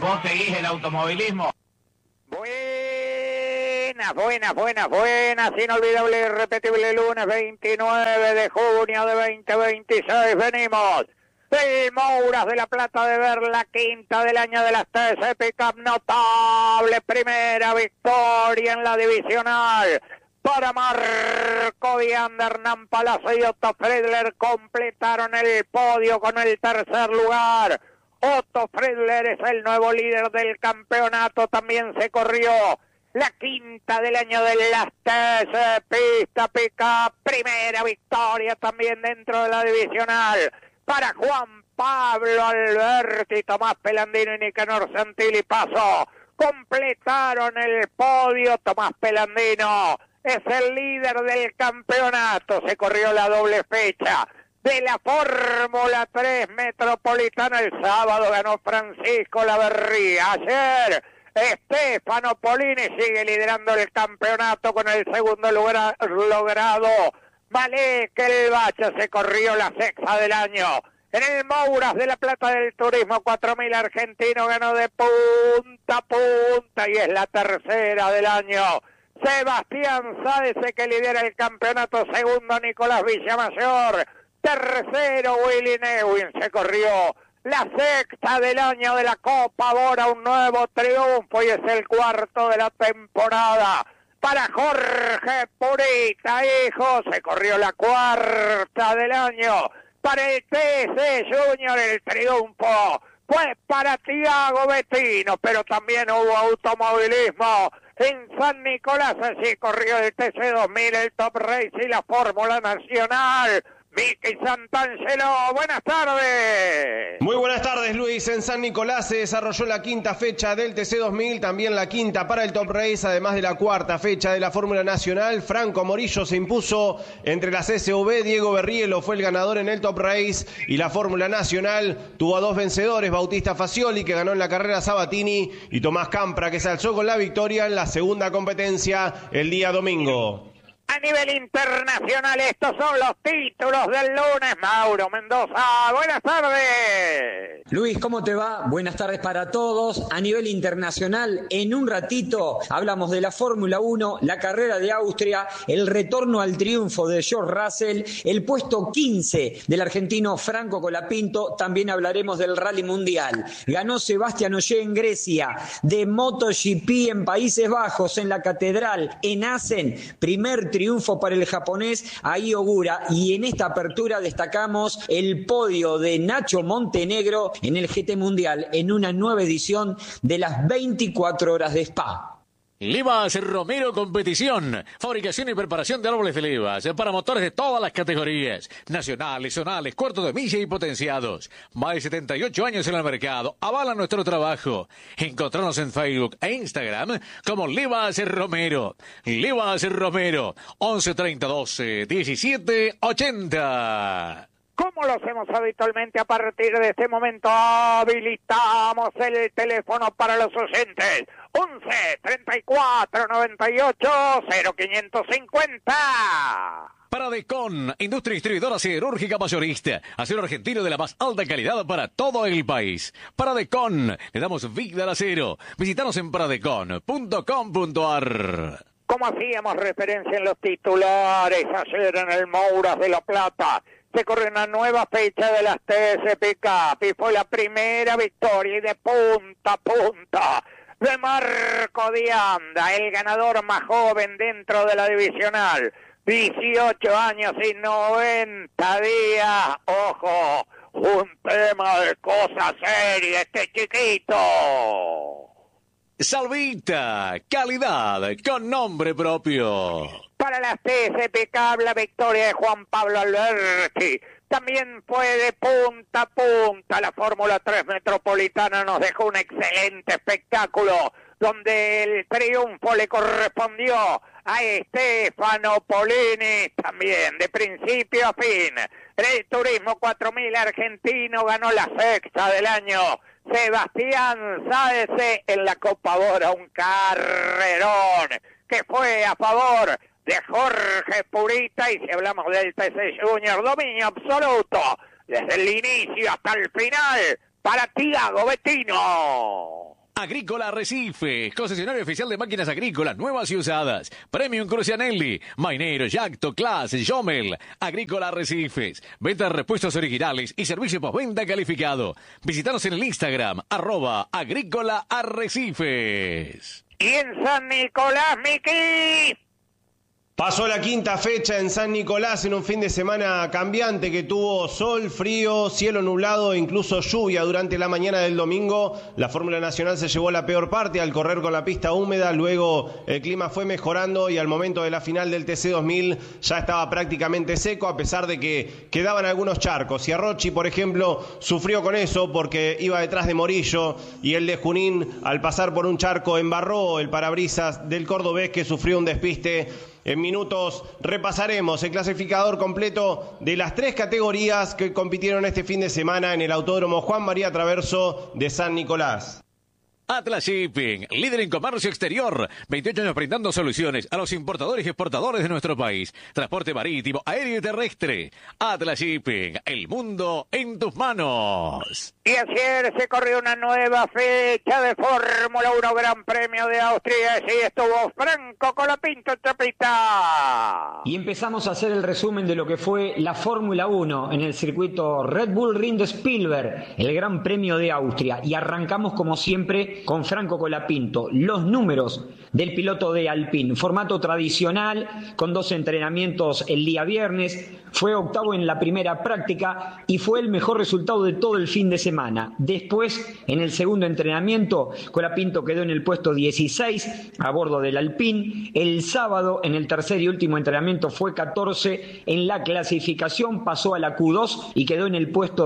¿Vos seguís el automovilismo? Buenas, inolvidable y irrepetible lunes 29 de junio de 2026. Venimos del Mouras de la Plata de ver la quinta del año de las TC Pickup. Notable primera victoria en la divisional para Marco Dianda. Hernán Palazzo y Otto Friedler completaron el podio con el tercer lugar. Otto Friedler es el nuevo líder del campeonato. También se corrió la quinta del año de las TC Pista Pickup. Primera victoria también dentro de la divisional para Juan Pablo Alberti, Tomás Pelandino y Nicanor Santilli Paso. Completaron el podio. Tomás Pelandino es el líder del campeonato. Se corrió la doble fecha de la Fórmula 3 Metropolitana. El sábado ganó Francisco Laverría. Ayer Stefano Polini sigue liderando el campeonato con el segundo lugar logrado. Malek El Bacha se corrió la sexta del año. En el Mouras de la Plata del Turismo 4000 argentino ganó de punta a punta y es la tercera del año. Sebastián Sáez que lidera el campeonato. Segundo Nicolás Villamayor. Tercero Willy Neuwin se corrió la sexta del año de la Copa Bora, un nuevo triunfo y es el cuarto de la temporada para Jorge Purita, hijo. Se corrió la cuarta del año para el TC Junior. El triunfo fue para Tiago Bettino, pero también hubo automovilismo en San Nicolás. Así corrió el TC 2000, el Top Race y la Fórmula Nacional. Miki Santangelo, buenas tardes. Muy buenas tardes, Luis. En San Nicolás se desarrolló la quinta fecha del TC 2000, también la quinta para el Top Race, además de la cuarta fecha de la Fórmula Nacional. Franco Morillo se impuso entre las SV, Diego Berrielo fue el ganador en el Top Race y la Fórmula Nacional tuvo a dos vencedores, Bautista Facioli, que ganó en la carrera Sabatini, y Tomás Campra, que se alzó con la victoria en la segunda competencia el día domingo. A nivel internacional, estos son los títulos del lunes. Mauro Mendoza, buenas tardes. Luis, ¿cómo te va? Buenas tardes para todos. A nivel internacional, en un ratito hablamos de la Fórmula 1, la carrera de Austria, el retorno al triunfo de George Russell, el puesto 15 del argentino Franco Colapinto. También hablaremos del Rally Mundial. Ganó Sebastián Ogier en Grecia, de MotoGP en Países Bajos, en la Catedral, en Assen, primer triunfo para el japonés Ai Ogura, y en esta apertura destacamos el podio de Nacho Montenegro en el GT Mundial en una nueva edición de las 24 horas de Spa. Livas Romero Competición, fabricación y preparación de árboles de levas para motores de todas las categorías, nacionales, zonales, cuartos de milla y potenciados. Más de 78 años en el mercado, avala nuestro trabajo. Encontrarnos en Facebook e Instagram como Livas Romero. Livas Romero, 11 30 12 17 80. Como lo hacemos habitualmente, a partir de este momento habilitamos el teléfono para los oyentes. 11 34 98 0550. Paradecon, industria distribuidora siderúrgica mayorista. Acero argentino de la más alta calidad para todo el país. Paradecon, le damos vida al acero. Visítanos en paradecon.com.ar. Como hacíamos referencia en los titulares, ayer en el Mouras de la Plata se corre una nueva fecha de las TC Pickup y fue la primera victoria y de punta a punta de Marco Dianda, el ganador más joven dentro de la divisional. 18 años y 90 días. Ojo, un tema de cosa seria este chiquito. Salvita, calidad con nombre propio. Para las TC Pickup, la victoria de Juan Pablo Alberti. También fue de punta a punta. La Fórmula 3 Metropolitana nos dejó un excelente espectáculo, donde el triunfo le correspondió a Stefano Polini, también de principio a fin. En el Turismo 4000 argentino ganó la sexta del año Sebastián Sáez en la Copa Bora, un carrerón que fue a favor de Jorge Purita. Y si hablamos del TC Junior, dominio absoluto desde el inicio hasta el final para Tiago Bettino. Agrícola Arrecife, concesionario oficial de máquinas agrícolas nuevas y usadas. Premium Crucianelli, Mainero, Yacto, Class, Jomel. Agrícola Arrecifes, venta de repuestos originales y servicio postventa calificado. Visítanos en el Instagram, @Agrícola Arrecifes. Y en San Nicolás, Miki. Pasó la quinta fecha en San Nicolás en un fin de semana cambiante que tuvo sol, frío, cielo nublado e incluso lluvia durante la mañana del domingo. La Fórmula Nacional se llevó la peor parte al correr con la pista húmeda, luego el clima fue mejorando y al momento de la final del TC 2000 ya estaba prácticamente seco, a pesar de que quedaban algunos charcos. Y Arrochi, por ejemplo, sufrió con eso porque iba detrás de Morillo y el de Junín, al pasar por un charco, embarró el parabrisas del cordobés, que sufrió un despiste. En minutos repasaremos el clasificador completo de las 3 categorías que compitieron este fin de semana en el Autódromo Juan María Traverso de San Nicolás. Atlas Shipping, líder en comercio exterior, 28 años brindando soluciones a los importadores y exportadores de nuestro país. Transporte marítimo, aéreo y terrestre. Atlas Shipping, el mundo en tus manos. Y ayer se corrió una nueva fecha de Fórmula 1 Gran Premio de Austria. Y estuvo Franco Colapinto, Chapita. Y empezamos a hacer el resumen de lo que fue la Fórmula 1 en el circuito Red Bull Ring de Spielberg, el Gran Premio de Austria. Y arrancamos como siempre con Franco Colapinto. Los números del piloto de Alpine, formato tradicional, con 2 entrenamientos el día viernes, fue octavo en la primera práctica y fue el mejor resultado de todo el fin de semana. Después, en el segundo entrenamiento, Colapinto quedó en el puesto 16 a bordo del Alpine. El sábado, en el tercer y último entrenamiento, fue 14 en la clasificación, pasó a la Q2 y quedó en el puesto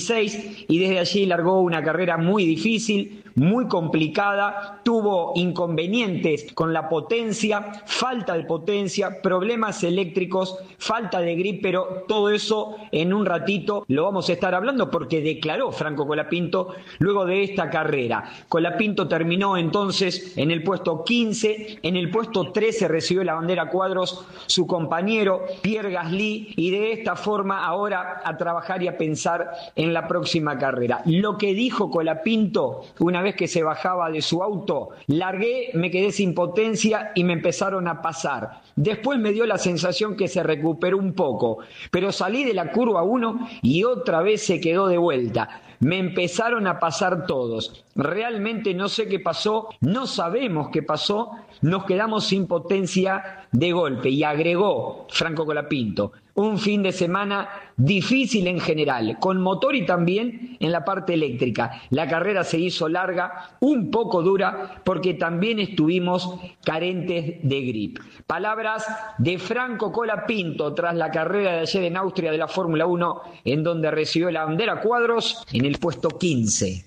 16, y desde allí largó una carrera muy difícil, muy complicada, tuvo inconvenientes con la potencia, falta de potencia, problemas eléctricos, falta de grip, pero todo eso en un ratito lo vamos a estar hablando porque declaró Franco Colapinto luego de esta carrera. Colapinto terminó entonces en el puesto 15, en el puesto 13 recibió la bandera a cuadros su compañero Pierre Gasly, y de esta forma ahora a trabajar y a pensar en la próxima carrera. Lo que dijo Colapinto una vez que se bajaba de su auto: largué, me quedé sin potencia y me empezaron a pasar. Después me dio la sensación que se recuperó un poco, pero salí de la curva 1 y otra vez se quedó de vuelta. Me empezaron a pasar todos. Realmente no sé qué pasó, no sabemos qué pasó, nos quedamos sin potencia de golpe. Y agregó Franco Colapinto: un fin de semana difícil en general, con motor y también en la parte eléctrica. La carrera se hizo larga, un poco dura, porque también estuvimos carentes de grip. Palabras de Franco Colapinto tras la carrera de ayer en Austria de la Fórmula 1, en donde recibió la bandera a cuadros en el puesto 15.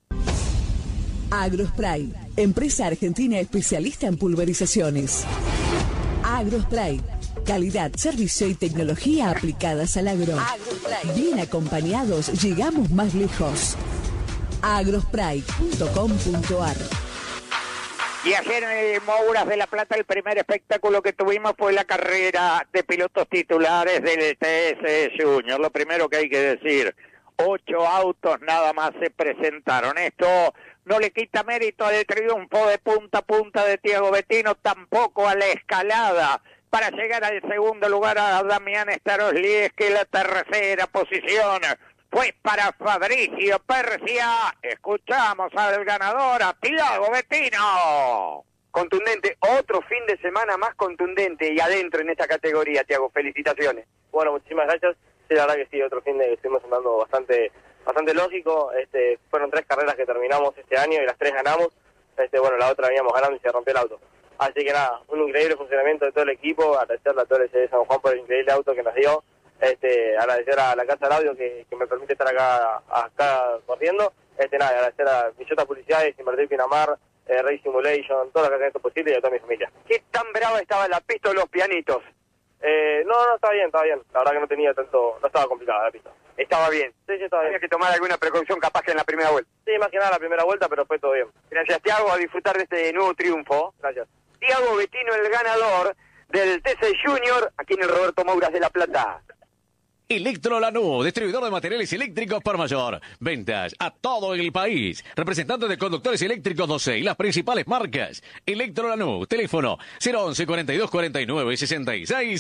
Agrospray, empresa argentina especialista en pulverizaciones. Agrospray, calidad, servicio y tecnología aplicadas al agro. Bien acompañados, llegamos más lejos. agrospray.com.ar. Y ayer en el Mouras de la Plata el primer espectáculo que tuvimos fue la carrera de pilotos titulares del TC Junior. Lo primero que hay que decir: 8 autos nada más se presentaron. Esto no le quita mérito al triunfo de punta a punta de Tiago Bettino, tampoco a la escalada para llegar al segundo lugar a Damián Starosliesky. La tercera posición fue para Fabricio Persia. Escuchamos al ganador, a Tiago Bettino. Contundente, otro fin de semana más contundente y adentro en esta categoría, Tiago, felicitaciones. Bueno, muchísimas gracias. Sí, la verdad que sí, otro fin de estuvimos andando bastante lógico. Fueron 3 carreras que terminamos este año y las 3 ganamos. Bueno, la otra veníamos ganando y se rompió el auto. Así que nada, un increíble funcionamiento de todo el equipo. Agradecerle a todo el SD San Juan por el increíble auto que nos dio. Agradecer a la Casa del Audio que me permite estar acá corriendo. Agradecer a Villota Publicidades, Invertir Pinamar, Race Simulation, todo lo que hagan esto posible, y a toda mi familia. ¿Qué tan brava estaba la pista de los pianitos? No, estaba bien. La verdad que no tenía tanto, no estaba complicada la pista. Estaba bien. Sí, estaba bien. Había que tomar alguna precaución capaz que en la primera vuelta. Sí, más que nada la primera vuelta, pero fue todo bien. Gracias, Tiago, a disfrutar de este nuevo triunfo. Gracias. Tiago Bettino, el ganador del TC Junior, aquí en el Roberto Mouras de La Plata. Electro Lanús, distribuidor de materiales eléctricos por mayor. Ventas a todo el país. Representante de conductores eléctricos 12 y las principales marcas. Electro Lanús, teléfono 011 42 49 66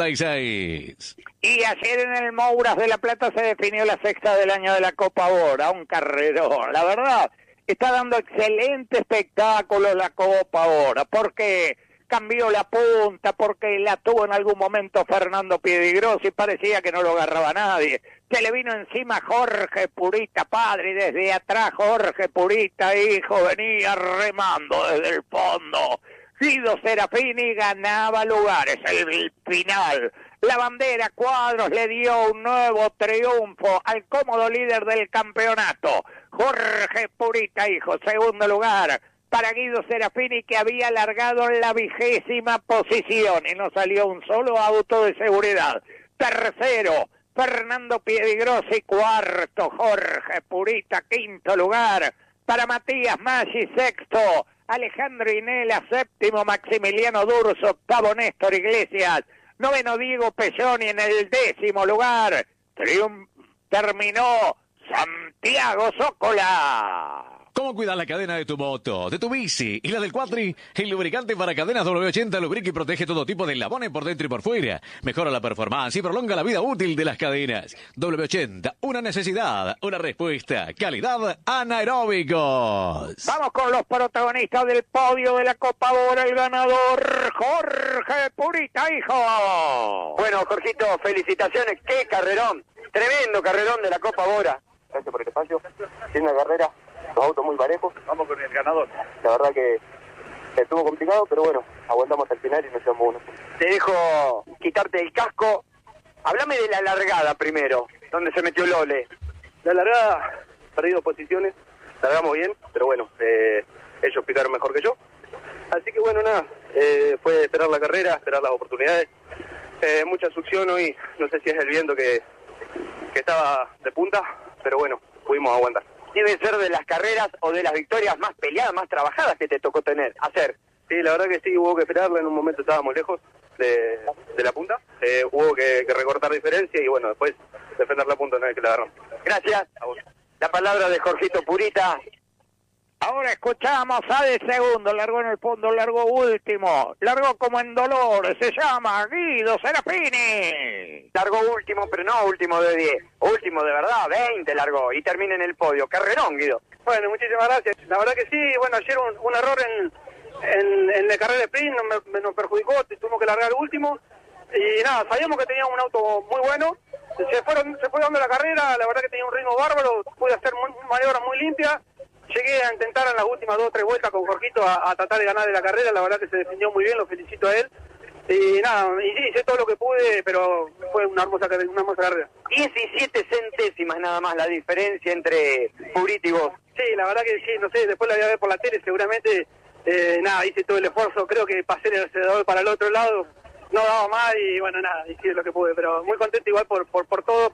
66. Y ayer en el Mouras de La Plata se definió la sexta del año de la Copa Bora, un carrerón. La verdad, está dando excelente espectáculo la Copa Bora, porque cambió la punta, porque la tuvo en algún momento Fernando Piedigrosi, parecía que no lo agarraba nadie. Se le vino encima Jorge Purita, padre, y desde atrás Jorge Purita, hijo, venía remando desde el fondo. Guido Serafini ganaba lugares, el final. La bandera Cuadros le dio un nuevo triunfo al cómodo líder del campeonato. Jorge Purita, hijo, segundo lugar para Guido Serafini, que había alargado en la 20ª posición y no salió un solo auto de seguridad. Tercero, Fernando Piedigrosi. Cuarto, Jorge Purita. Quinto lugar para Matías Maggi. Sexto, Alejandro Inela. Séptimo, Maximiliano Durso. Octavo, Néstor Iglesias. Noveno, Diego Pelloni. En el 10º lugar terminó Santiago Zócola. ¿Cómo cuidar la cadena de tu moto, de tu bici y la del cuatri? El lubricante para cadenas W80 lubrica y protege todo tipo de eslabones por dentro y por fuera. Mejora la performance y prolonga la vida útil de las cadenas. W80, una necesidad, una respuesta. Calidad anaeróbicos. Vamos con los protagonistas del podio de la Copa Bora. El ganador, Jorge Purita, hijo. Bueno, Jorgito, felicitaciones. Qué carrerón. Tremendo carrerón de la Copa Bora. Gracias por el espacio. Tiene una carrera. Los autos muy parejos. Vamos con el ganador. La verdad que estuvo complicado, pero bueno, aguantamos hasta el final y nos llevamos uno. Te dejo quitarte el casco. Háblame de la largada primero, donde se metió Lole. La largada, perdido posiciones, largamos bien, pero bueno, ellos picaron mejor que yo. Así que bueno, nada, fue esperar la carrera, esperar las oportunidades. Mucha succión hoy, no sé si es el viento que estaba de punta, pero bueno, pudimos aguantar. Debe ser de las carreras o de las victorias más peleadas, más trabajadas que te tocó hacer. Sí, la verdad que sí, hubo que esperarla, en un momento estábamos lejos de la punta, hubo que recortar diferencia y bueno, después defender la punta una vez que la agarramos. Gracias. La palabra de Jorgito Purita. Ahora escuchamos a de segundo, largó en el fondo, largó último, largó como en dolor, se llama Guido Serafini. Largó último, pero no último de 10, último de verdad, 20 largó y termina en el podio. Carrerón, Guido. Bueno, muchísimas gracias. La verdad que sí, bueno, ayer un error en la carrera de sprint nos perjudicó, tuvimos que largar último y nada, sabíamos que teníamos un auto muy bueno, se fue dando la carrera, la verdad que tenía un ritmo bárbaro, pude hacer maniobras muy limpias. Llegué a intentar en las últimas 2 o 3 vueltas con Jorgito a tratar de ganar de la carrera, la verdad que se defendió muy bien, lo felicito a él. Y nada, y sí, hice todo lo que pude, pero fue una hermosa carrera. 17 centésimas nada más la diferencia entre Purita y vos. Sí, la verdad que sí, no sé, después la voy a ver por la tele seguramente. Nada, hice todo el esfuerzo, creo que pasé el acelerador para el otro lado, no daba más y bueno, nada, hice lo que pude, pero muy contento igual por todo,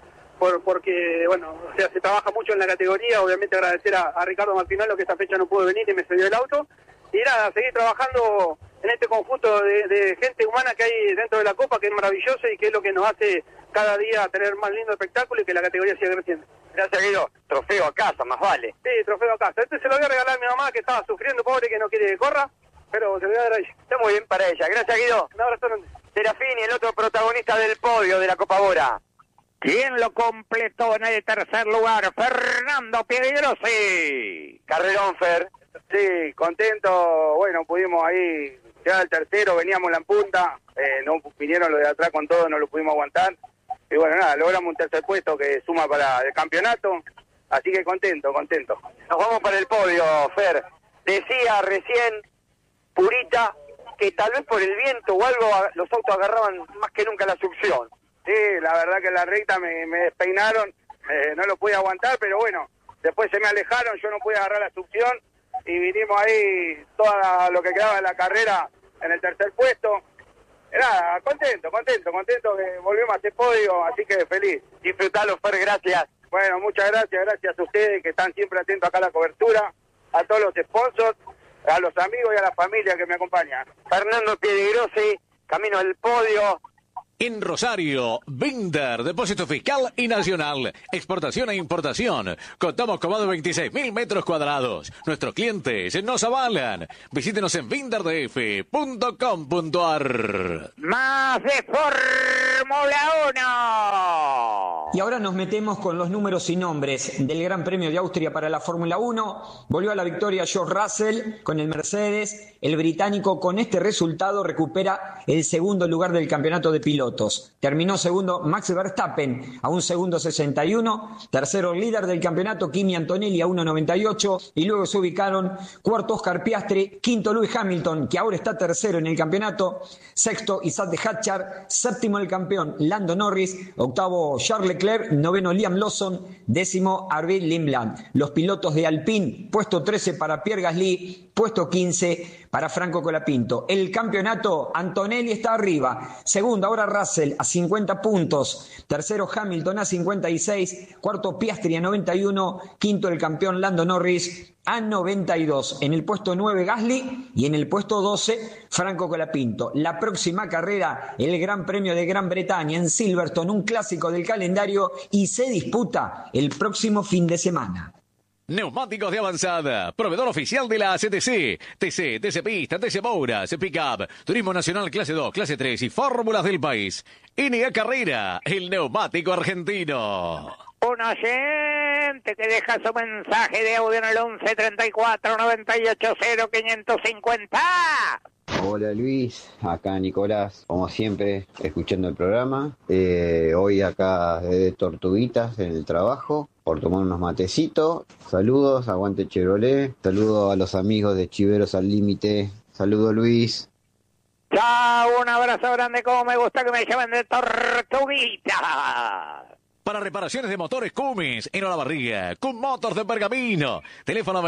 porque, bueno, o sea, se trabaja mucho en la categoría, obviamente agradecer a Ricardo Martinello que esta fecha no pudo venir y me cedió el auto, y nada, seguir trabajando en este conjunto de gente humana que hay dentro de la Copa, que es maravilloso y que es lo que nos hace cada día tener más lindo espectáculo y que la categoría siga creciendo. Gracias, Guido. Trofeo a casa, más vale. Sí, trofeo a casa. Este se lo voy a regalar a mi mamá que estaba sufriendo, pobre, que no quiere que corra, pero se lo voy a dar a ella. Está muy bien para ella. Gracias, Guido. Un abrazo grande. Serafini, el otro protagonista del podio de la Copa Bora. ¿Quién lo completó en el tercer lugar? Fernando Piedigrosi. Carrerón, Fer. Sí, contento. Bueno, pudimos ahí llegar al tercero, veníamos en punta, no vinieron los de atrás con todo, no lo pudimos aguantar. Y bueno, nada, logramos un tercer puesto que suma para el campeonato, así que contento. Nos vamos para el podio, Fer. Decía recién Purita que tal vez por el viento o algo los autos agarraban más que nunca la succión. Sí, la verdad que en la recta me despeinaron, no lo pude aguantar, pero bueno, después se me alejaron, yo no pude agarrar la succión y vinimos ahí todo lo que quedaba de la carrera en el tercer puesto. Nada, contento que volvimos a este podio, así que feliz. Disfrutalo, Fer, gracias. Bueno, muchas gracias a ustedes que están siempre atentos acá a la cobertura, a todos los sponsors, a los amigos y a la familia que me acompañan. Fernando Piedigrosi, camino al podio, En Rosario, Binder, depósito fiscal y nacional, exportación e importación. Contamos con más de 26.000 metros cuadrados. Nuestros clientes nos avalan. Visítenos en binderdf.com.ar. Más de Fórmula 1. Y ahora nos metemos con los números y nombres del Gran Premio de Austria para la Fórmula 1. Volvió a la victoria George Russell con el Mercedes. El británico con este resultado recupera el segundo lugar del campeonato de pilotos. Terminó segundo Max Verstappen a 1 segundo 61. Tercero el líder del campeonato Kimi Antonelli a 1.98. Y luego se ubicaron cuarto Oscar Piastri, quinto Lewis Hamilton, que ahora está tercero en el campeonato. Sexto Isaac de Hatchar. Séptimo el campeón Lando Norris. Octavo Charles Leclerc. Noveno Liam Lawson. Décimo Arvid Lindblad. Los pilotos de Alpine, puesto 13 para Pierre Gasly, puesto 15 para Franco Colapinto. El campeonato, Antonelli está arriba. Segundo, ahora Russell a 50 puntos. Tercero Hamilton a 56. Cuarto Piastri a 91. Quinto el campeón Lando Norris a 92. En el puesto 9 Gasly y en el puesto 12 Franco Colapinto. La próxima carrera, el Gran Premio de Gran Bretaña en Silverstone, un clásico del calendario, y se disputa el próximo fin de semana. Neumáticos de avanzada, proveedor oficial de la ACTC, TC Pista, TC Mouras, Pickup, Turismo Nacional Clase 2, Clase 3 y Fórmulas del país. NA Carrera, el neumático argentino. Un oyente que deja su mensaje de audio en el 11 34 98 0 550. Hola Luis, acá Nicolás, como siempre, escuchando el programa. Hoy acá de Tortuguitas en el trabajo, por tomar unos matecitos. Saludos, aguante Chevrolet. Saludos a los amigos de Chiveros al Límite. Saludos Luis. Chao, un abrazo grande, como me gusta que me llamen de Tortuguita. Para reparaciones de motores Cummins, en Olavarría, Cum Motors de Pergamino. Teléfono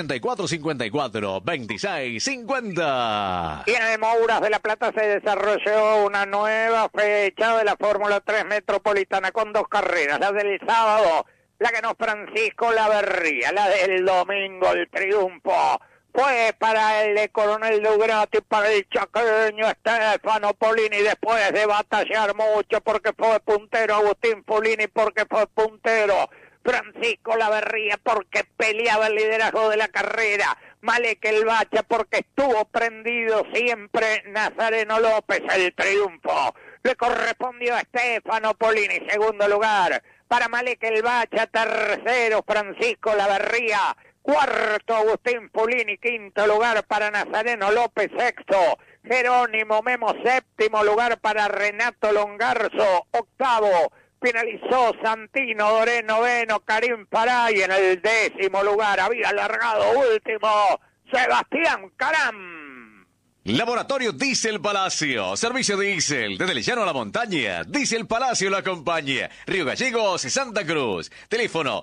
2284-54-2650. Y en el Mouras de la Plata se desarrolló una nueva fecha de la Fórmula 3 Metropolitana con 2 carreras. La del sábado, la ganó Francisco Laverría. La del domingo, el triunfo fue para el de Coronel Dugrati, para el chaqueño Stefano Polini, después de batallar mucho porque fue puntero Agustín Polini, porque fue puntero Francisco Laverría, porque peleaba el liderazgo de la carrera, Malek el Bacha, porque estuvo prendido siempre Nazareno López. El triunfo le correspondió a Stefano Polini, segundo lugar para Malek el Bacha, tercero Francisco Laverría, cuarto Agustín Polini, quinto lugar para Nazareno López, sexto Jerónimo Memo, séptimo lugar para Renato Longarzo, octavo finalizó Santino Doré, noveno Karim Faray, en el 10º lugar había alargado último Sebastián Caram. Laboratorio Diesel Palacio, servicio diésel, desde el llano a la montaña, Diesel Palacio lo acompaña, Río Gallegos y Santa Cruz, teléfono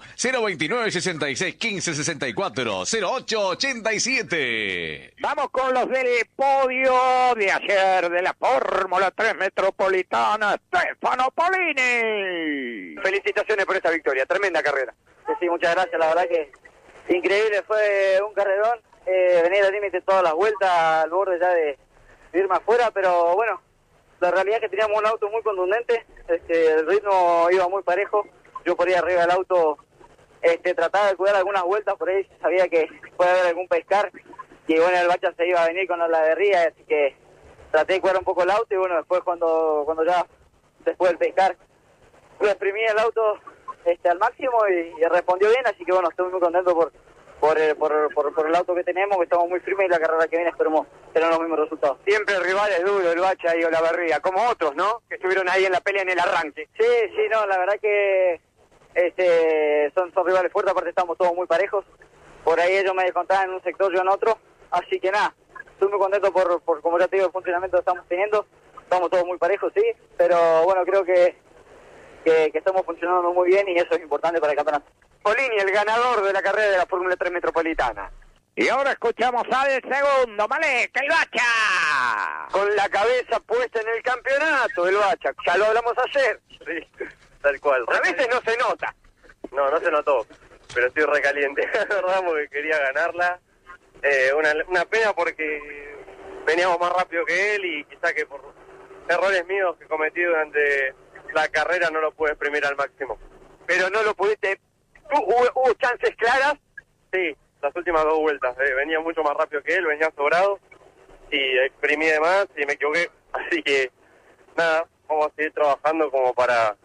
029-66-1564-0887. Vamos con los del podio de ayer de la Fórmula 3 Metropolitana, Stefano Polini. Felicitaciones por esta victoria, tremenda carrera. Sí, muchas gracias, la verdad que increíble, fue un carrerón. Venir al límite todas las vueltas, al borde ya de irme afuera, pero bueno, la realidad es que teníamos un auto muy contundente, el ritmo iba muy parejo, yo por ahí arriba del auto trataba de cuidar algunas vueltas, por ahí sabía que puede haber algún pescar, y bueno, el Bacha se iba a venir con la herría, así que traté de cuidar un poco el auto, y bueno, después cuando ya, después del pescar, lo exprimí el auto al máximo y respondió bien, así que bueno, estoy muy contento por el auto que tenemos, que estamos muy firmes, y la carrera que viene esperemos tener los mismos resultados. Siempre el rival es duro, el Bacha y Olavarría, como otros, ¿no? Que estuvieron ahí en la pelea en el arranque. Sí, no, la verdad que son rivales fuertes, aparte estamos todos muy parejos. Por ahí ellos me descontaban en un sector, yo en otro. Así que nada, estoy muy contento por como ya te digo, el funcionamiento que estamos teniendo. Estamos todos muy parejos, sí, pero bueno, creo que estamos funcionando muy bien y eso es importante para el campeonato. Polini, el ganador de la carrera de la Fórmula 3 Metropolitana. Y ahora escuchamos al segundo, Malek el Bacha. Con la cabeza puesta en el campeonato, el Bacha. Ya lo hablamos ayer. Sí, tal cual. A veces no se nota. No se notó, pero estoy recaliente, la verdad, porque quería ganarla. Una pena porque veníamos más rápido que él y quizá que por errores míos que cometí durante la carrera, no lo pude exprimir al máximo. Pero no lo pudiste... ¿Hubo chances claras? Sí, las últimas 2 vueltas. Venía mucho más rápido que él, venía sobrado y exprimí de más y me equivoqué. Así que, nada, vamos a seguir trabajando como para